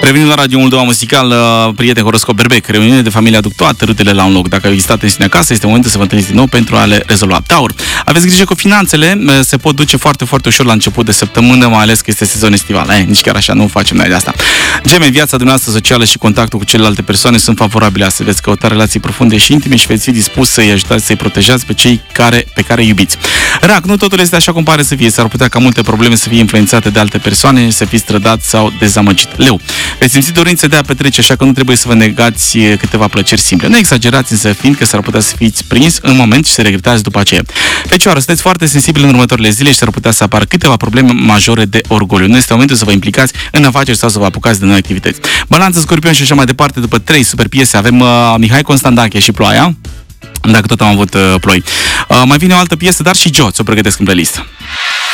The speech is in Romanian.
Revenim la Radio Moldova Muzical, prieten horoscop berbec, reuniune de familie aduc toate rutele la un loc. Dacă au existat tensiune acasă, este momentul să vă întâlniți din nou pentru a le rezolva. Taur, aveți grijă cu finanțele, se pot duce foarte, foarte ușor la început de săptămână, mai ales că este sezon estival. Nici chiar așa nu facem noi de asta. Gemeni, viața dumneavoastră socială și contactul cu celelalte persoane sunt favorabile astăzi. Veți căuta relații profunde și intime și veți fi dispus să-i ajutați, să-i protejați pe cei pe care îi iubiți. Rac, nu totul este așa cum pare să fie. S-ar putea ca multe probleme să fie influențate de alte persoane, să fiți trădat sau dezamăgit. Leu, veți simți dorință de a petrece, așa că nu trebuie să vă negați câteva plăceri simple. Nu exagerați însă, fiindcă s-ar putea să fiți prins în moment și să regretați după aceea. Fecioară, sunteți foarte sensibili în următoarele zile și s-ar putea să apară câteva probleme majore de orgoliu. Nu este momentul să vă implicați în afaceri sau să vă apucați de noi activități. Balanță, Scorpion și așa mai departe. După 3 super piese avem Mihai Constandache și Ploaia, dacă tot am avut ploi. Mai vine o altă piesă, dar și Joe, ți-o pregătesc în playlist.